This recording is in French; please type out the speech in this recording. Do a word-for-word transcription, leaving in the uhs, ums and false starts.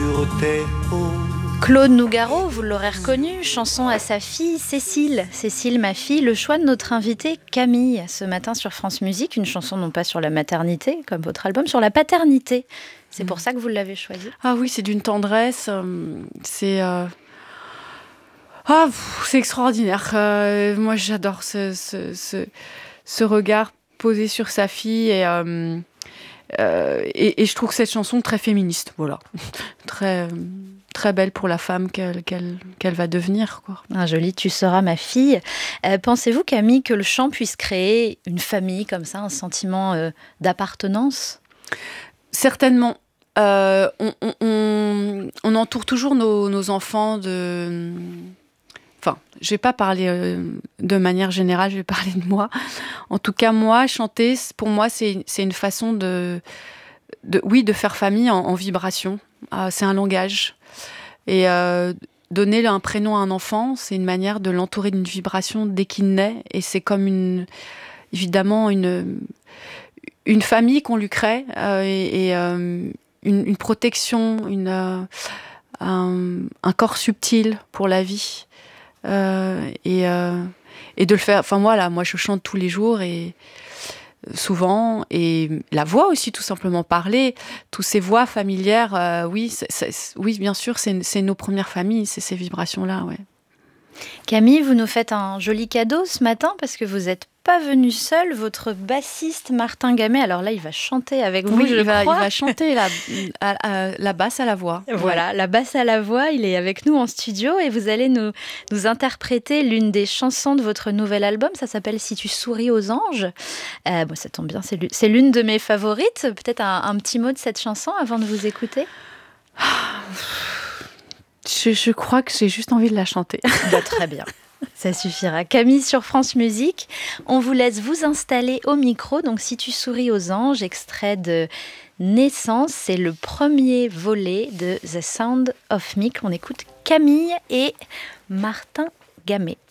sur tes hauts. Claude Nougaro, vous l'aurez reconnu, chanson à sa fille Cécile. Cécile, ma fille, le choix de notre invitée Camille, ce matin sur France Musique, une chanson non pas sur la maternité, comme votre album, sur la paternité. C'est pour ça que vous l'avez choisie. Ah oui, c'est d'une tendresse, c'est... Euh... Ah, c'est extraordinaire. Euh, moi, j'adore ce, ce, ce, ce regard posé sur sa fille et... Euh... Euh, et, et je trouve cette chanson très féministe, voilà, très, très belle pour la femme qu'elle, qu'elle, qu'elle va devenir, quoi. Un joli « Tu seras ma fille ». Euh, pensez-vous, Camille, que le chant puisse créer une famille comme ça, un sentiment euh, d'appartenance ? Certainement. Euh, on, on, on, on entoure toujours nos, nos enfants de... Enfin, je ne vais pas parler euh, de manière générale, je vais parler de moi. En tout cas, moi, chanter, pour moi, c'est, c'est une façon de, de, oui, de faire famille en, en vibration. Euh, c'est un langage. Et euh, donner un prénom à un enfant, c'est une manière de l'entourer d'une vibration dès qu'il naît. Et c'est comme, une, évidemment, une, une famille qu'on lui crée euh, et, et euh, une, une protection, une, euh, un, un corps subtil pour la vie. Euh, et, euh, et de le faire, enfin voilà, moi je chante tous les jours et souvent, et la voix aussi, tout simplement parler, toutes ces voix familières, euh, oui, c'est, c'est, oui, bien sûr, c'est, c'est nos premières familles, c'est ces vibrations-là, ouais. Camille, vous nous faites un joli cadeau ce matin parce que vous n'êtes pas venue seule. Votre bassiste Martin Gamet, alors là, il va chanter avec vous, oui, je il va, crois. il va chanter la, à, à, la basse à la voix. Voilà, ouais. La basse à la voix, il est avec nous en studio et vous allez nous, nous interpréter l'une des chansons de votre nouvel album. Ça s'appelle « Si tu souris aux anges ». Euh, bon, ça tombe bien, c'est, c'est l'une de mes favorites. Peut-être un, un petit mot de cette chanson avant de vous écouter. Je, je crois que j'ai juste envie de la chanter. Bah, très bien, ça suffira. Camille sur France Musique, on vous laisse vous installer au micro. Donc, Si tu souris aux anges, extrait de Naissance, c'est le premier volet de The Sound of Mick. On écoute Camille et Martin Gamet.